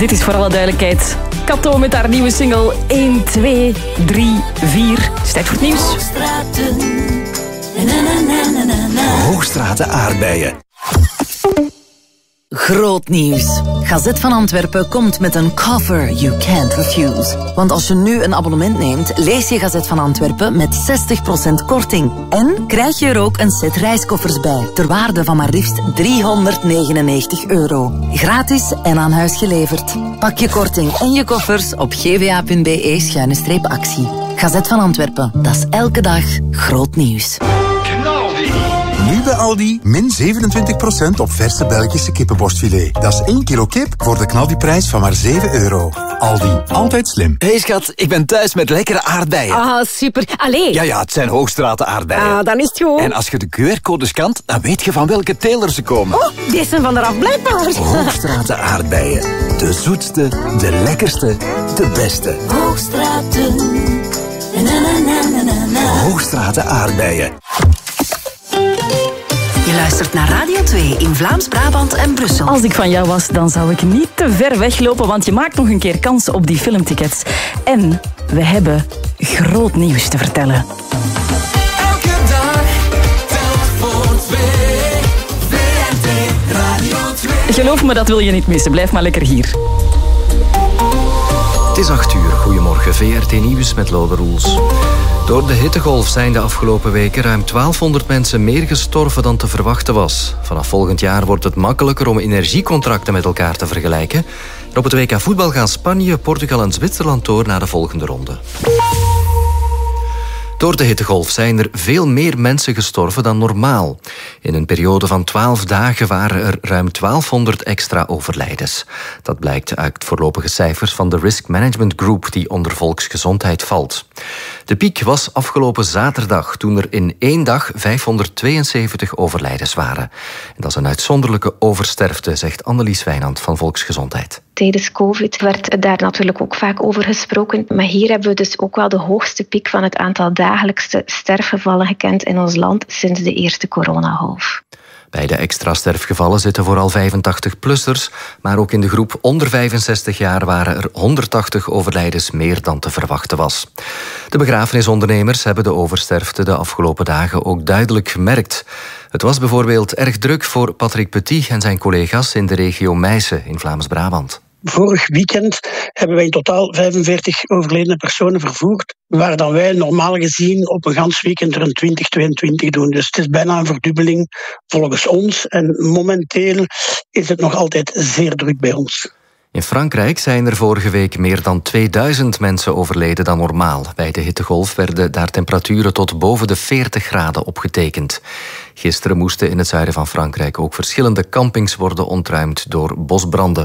Dit is voor alle duidelijkheid Kato met haar nieuwe single 1, 2, 3, 4. Het is tijd voor het nieuws. Hoogstraten aardbeien. Groot nieuws. Gazet van Antwerpen komt met een cover you can't refuse. Want als je nu een abonnement neemt, lees je Gazet van Antwerpen met 60% korting. En krijg je er ook een set reiskoffers bij, ter waarde van maar liefst €399. Gratis en aan huis geleverd. Pak je korting en je koffers op gva.be/actie. Gazet van Antwerpen, dat is elke dag groot nieuws. Nu bij Aldi, min 27% op verse Belgische kippenborstfilet. Dat is 1 kilo kip voor de knaldiprijs van maar €7. Aldi, altijd slim. Hey schat, ik ben thuis met lekkere aardbeien. Ah, super. Allee. Ja, het zijn Hoogstraten aardbeien. Ah, dan is het goed. En als je de QR-code scant, dan weet je van welke teler ze komen. Oh, die zijn van eraf blijkbaar. Hoogstraten aardbeien. De zoetste, de lekkerste, de beste. Hoogstraten. Hoogstraten aardbeien. Je luistert naar Radio 2 in Vlaams-Brabant en Brussel. Als ik van jou was, dan zou ik niet te ver weglopen, want je maakt nog een keer kans op die filmtickets. En we hebben groot nieuws te vertellen. Elke dag telt voor 2. VRT Radio 2. Geloof me, dat wil je niet missen. Blijf maar lekker hier. Het is 8 uur. Goedemorgen, VRT Nieuws met Lode Roels. Door de hittegolf zijn de afgelopen weken ruim 1200 mensen meer gestorven dan te verwachten was. Vanaf volgend jaar wordt het makkelijker om energiecontracten met elkaar te vergelijken. En op het WK voetbal gaan Spanje, Portugal en Zwitserland door naar de volgende ronde. Door de hittegolf zijn er veel meer mensen gestorven dan normaal. In een periode van 12 dagen waren er ruim 1200 extra overlijdens. Dat blijkt uit voorlopige cijfers van de Risk Management Group die onder volksgezondheid valt. De piek was afgelopen zaterdag toen er in 1 dag 572 overlijdens waren. En dat is een uitzonderlijke oversterfte, zegt Annelies Wijnand van Volksgezondheid. Tijdens COVID werd daar natuurlijk ook vaak over gesproken. Maar hier hebben we dus ook wel de hoogste piek van het aantal dagelijkse sterfgevallen gekend in ons land sinds de eerste coronagolf. Bij de extra sterfgevallen zitten vooral 85-plussers, maar ook in de groep onder 65 jaar waren er 180 overlijdens meer dan te verwachten was. De begrafenisondernemers hebben de oversterfte de afgelopen dagen ook duidelijk gemerkt. Het was bijvoorbeeld erg druk voor Patrick Petit en zijn collega's in de regio Meissen in Vlaams-Brabant. Vorig weekend hebben wij in totaal 45 overledene personen vervoerd, waar dan wij normaal gezien op een gans weekend er een 20, 22 doen. Dus het is bijna een verdubbeling volgens ons. En momenteel is het nog altijd zeer druk bij ons. In Frankrijk zijn er vorige week meer dan 2000 mensen overleden dan normaal. Bij de hittegolf werden daar temperaturen tot boven de 40 graden opgetekend. Gisteren moesten in het zuiden van Frankrijk ook verschillende campings worden ontruimd door bosbranden.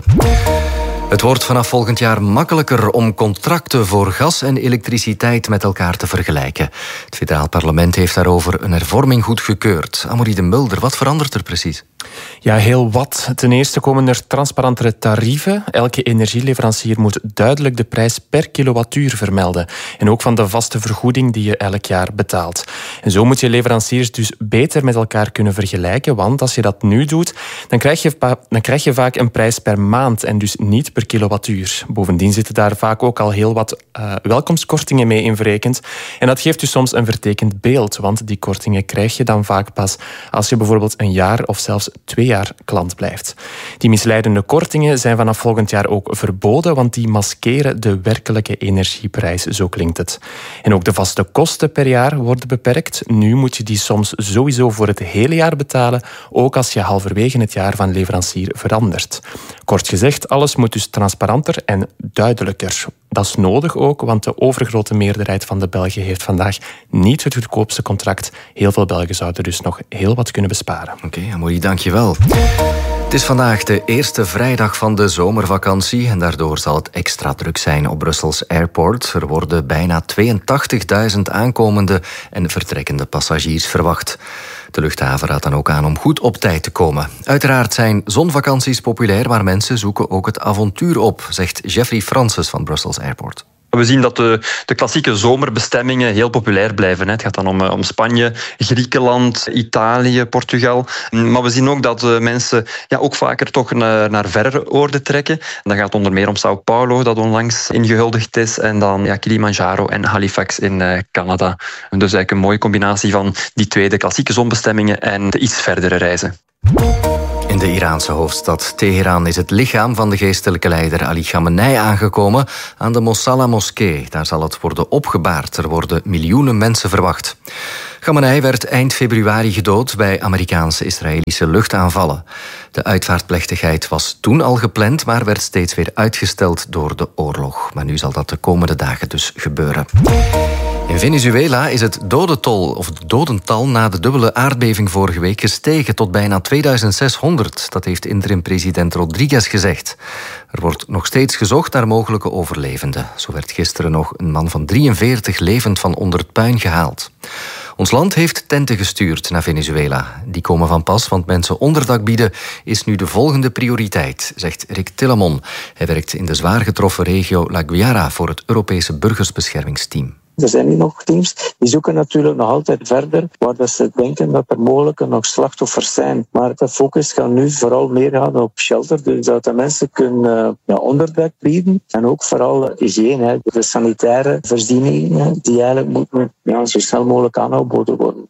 Het wordt vanaf volgend jaar makkelijker om contracten voor gas en elektriciteit met elkaar te vergelijken. Het federaal parlement heeft daarover een hervorming goedgekeurd. Amorie de Mulder, wat verandert er precies? Ja, heel wat. Ten eerste komen er transparantere tarieven. Elke energieleverancier moet duidelijk de prijs per kilowattuur vermelden. En ook van de vaste vergoeding die je elk jaar betaalt. En zo moet je leveranciers dus beter met elkaar kunnen vergelijken. Want als je dat nu doet, dan krijg je vaak een prijs per maand en dus niet per kilowattuur. Bovendien zitten daar vaak ook al heel wat welkomstkortingen mee in verrekend. En dat geeft dus soms een vertekend beeld. Want die kortingen krijg je dan vaak pas als je bijvoorbeeld een jaar of zelfs 2 jaar klant blijft. Die misleidende kortingen zijn vanaf volgend jaar ook verboden, want die maskeren de werkelijke energieprijs, zo klinkt het. En ook de vaste kosten per jaar worden beperkt. Nu moet je die soms sowieso voor het hele jaar betalen, ook als je halverwege het jaar van leverancier verandert. Kort gezegd, alles moet dus transparanter en duidelijker. Dat is nodig ook, want de overgrote meerderheid van de Belgen heeft vandaag niet het goedkoopste contract. Heel veel Belgen zouden dus nog heel wat kunnen besparen. Oké, Amorie, dank je wel. Het is vandaag de eerste vrijdag van de zomervakantie en daardoor zal het extra druk zijn op Brussels Airport. Er worden bijna 82.000 aankomende en vertrekkende passagiers verwacht. De luchthaven raadt dan ook aan om goed op tijd te komen. Uiteraard zijn zonvakanties populair, maar mensen zoeken ook het avontuur op, zegt Jeffrey Francis van Brussels Airport. We zien dat de klassieke zomerbestemmingen heel populair blijven. Het gaat dan om Spanje, Griekenland, Italië, Portugal. Maar we zien ook dat mensen ook vaker toch naar verre oorden trekken. Dat gaat onder meer om Sao Paulo, dat onlangs ingehuldigd is. En dan Kilimanjaro en Halifax in Canada. Dus eigenlijk een mooie combinatie van die twee, de klassieke zonbestemmingen en de iets verdere reizen. In de Iraanse hoofdstad Teheran is het lichaam van de geestelijke leider Ali Khamenei aangekomen aan de Mosalla-moskee. Daar zal het worden opgebaard. Er worden miljoenen mensen verwacht. Khamenei werd eind februari gedood bij Amerikaanse-Israëlische luchtaanvallen. De uitvaartplechtigheid was toen al gepland, maar werd steeds weer uitgesteld door de oorlog. Maar nu zal dat de komende dagen dus gebeuren. In Venezuela is het dodental na de dubbele aardbeving vorige week gestegen tot bijna 2600. Dat heeft interim-president Rodriguez gezegd. Er wordt nog steeds gezocht naar mogelijke overlevenden. Zo werd gisteren nog een man van 43 levend van onder het puin gehaald. Ons land heeft tenten gestuurd naar Venezuela. Die komen van pas, want mensen onderdak bieden is nu de volgende prioriteit, zegt Rick Tillemon. Hij werkt in de zwaar getroffen regio La Guaira voor het Europese burgersbeschermingsteam. Er zijn nu nog teams die zoeken natuurlijk nog altijd verder, waar ze denken dat er mogelijk nog slachtoffers zijn. Maar de focus gaat nu vooral meer gaan op shelter, dus dat de mensen kunnen onderdak bieden. En ook vooral hygiëne, de sanitaire voorzieningen die eigenlijk moeten zo snel mogelijk aangeboden worden.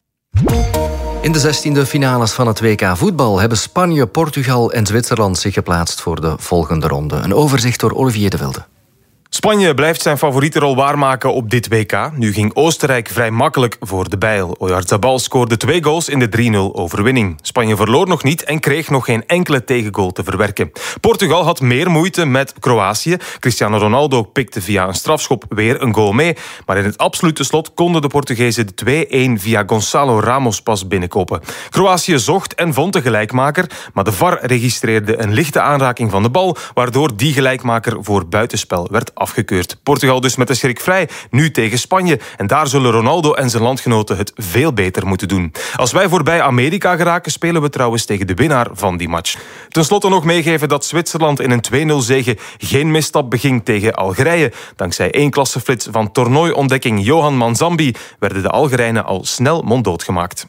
In de 16e finales van het WK voetbal hebben Spanje, Portugal en Zwitserland zich geplaatst voor de volgende ronde. Een overzicht door Olivier de Wilde. Spanje blijft zijn favoriete rol waarmaken op dit WK. Nu ging Oostenrijk vrij makkelijk voor de bijl. Oyarzabal scoorde 2 goals in de 3-0 overwinning. Spanje verloor nog niet en kreeg nog geen enkele tegengoal te verwerken. Portugal had meer moeite met Kroatië. Cristiano Ronaldo pikte via een strafschop weer een goal mee. Maar in het absolute slot konden de Portugezen de 2-1 via Gonçalo Ramos pas binnenkoppen. Kroatië zocht en vond de gelijkmaker, maar de VAR registreerde een lichte aanraking van de bal, waardoor die gelijkmaker voor buitenspel werd afgekeurd. Portugal dus met de schrik vrij, nu tegen Spanje. En daar zullen Ronaldo en zijn landgenoten het veel beter moeten doen. Als wij voorbij Amerika geraken, spelen we trouwens tegen de winnaar van die match. Ten slotte nog meegeven dat Zwitserland in een 2-0 zege geen misstap beging tegen Algerije. Dankzij 1 klasseflits van toernooiontdekking Johan Manzambi werden de Algerijnen al snel monddood gemaakt.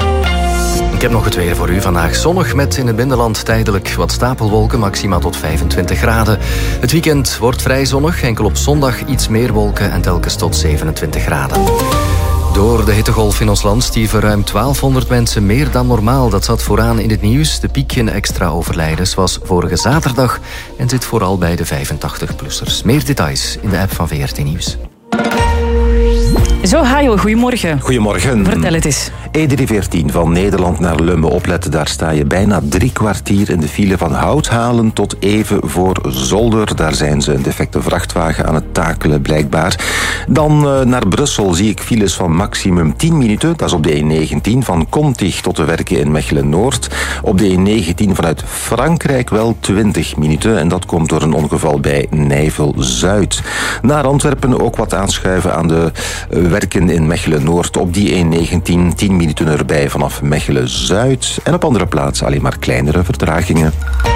Ik heb nog het weer voor u. Vandaag zonnig met in het binnenland tijdelijk wat stapelwolken, maxima tot 25 graden. Het weekend wordt vrij zonnig, enkel op zondag iets meer wolken en telkens tot 27 graden. Door de hittegolf in ons land stierven ruim 1200 mensen meer dan normaal. Dat zat vooraan in het nieuws. De piek in extra overlijdens was vorige zaterdag en zit vooral bij de 85-plussers. Meer details in de app van VRT Nieuws. Zo, Hajo, goedemorgen. Goedemorgen. Vertel het eens. E314 van Nederland naar Lumbe opletten. Daar sta je bijna 3 kwartier in de file van Houthalen tot even voor Zolder. Daar zijn ze een defecte vrachtwagen aan het takelen, blijkbaar. Dan naar Brussel zie ik files van maximum 10 minuten. Dat is op de E19 van Contig tot de Werken in Mechelen-Noord. Op de E19 vanuit Frankrijk wel 20 minuten. En dat komt door een ongeval bij Nijvel-Zuid. Naar Antwerpen ook wat aanschuiven aan de Werken in Mechelen-Noord. Op die E19 10 minuten erbij vanaf Mechelen-Zuid. En op andere plaatsen alleen maar kleinere vertragingen.